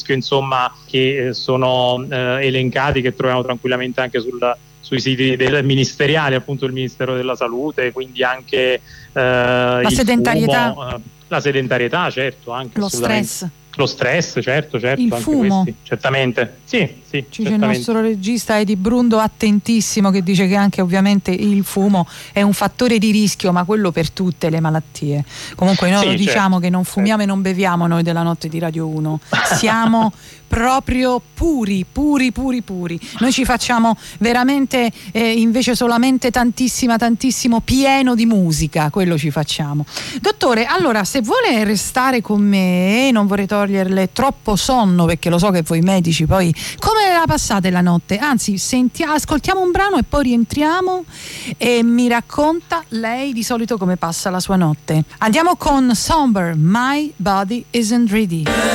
insomma, che sono elencati, che troviamo tranquillamente anche sui siti del ministeriali, appunto del Ministero della Salute, quindi anche la sedentarietà. Fumo, la sedentarietà, certo, anche lo stress. Lo stress, certo, il anche fumo, questi, certamente. Sì, c'è il nostro regista Edi Brundo attentissimo, che dice che anche ovviamente il fumo è un fattore di rischio, ma quello per tutte le malattie. Comunque noi lo diciamo, che non fumiamo e non beviamo noi della notte di Radio 1, siamo proprio puri. Noi ci facciamo veramente invece solamente tantissimo pieno di musica, quello ci facciamo. Dottore, allora, se vuole restare con me, non vorrei toglierle troppo sonno, perché lo so che voi medici poi come la passate la notte, anzi ascoltiamo un brano e poi rientriamo e mi racconta lei di solito come passa la sua notte. Andiamo con Somber, My Body Isn't Ready.